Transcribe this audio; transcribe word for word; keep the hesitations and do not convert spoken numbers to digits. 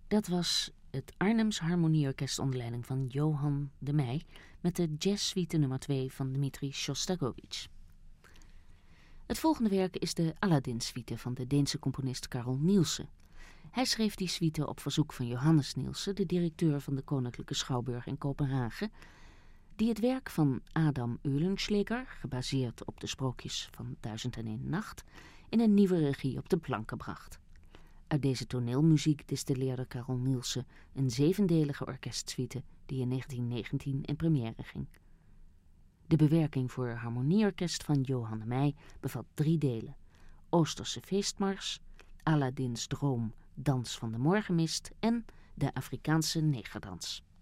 Dat was het Arnhems Harmonieorkest onder leiding van Johan de Meij met de jazzsuite nummer twee van Dmitri Shostakovich. Het volgende werk is de Aladdin-suite van de Deense componist Carl Nielsen. Hij schreef die suite op verzoek van Johannes Nielsen, de directeur van de Koninklijke Schouwburg in Kopenhagen, die het werk van Adam Eulenschläger, gebaseerd op de sprookjes van Duizend en één Nacht, in een nieuwe regie op de planken bracht. Uit deze toneelmuziek distilleerde Carl Nielsen een zevendelige orkestsuite die in negentien negentien in première ging. De bewerking voor harmonieorkest van Johan de Meij bevat drie delen: Oosterse feestmars, Aladdins droom, dans van de morgenmist en de Afrikaanse negerdans.